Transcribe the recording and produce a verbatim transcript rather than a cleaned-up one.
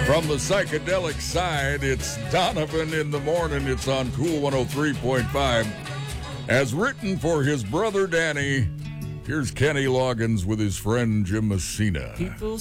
From the psychedelic side, it's Donovan in the morning. It's on Cool one oh three point five. As written for his brother Danny, here's Kenny Loggins with his friend Jim Messina. People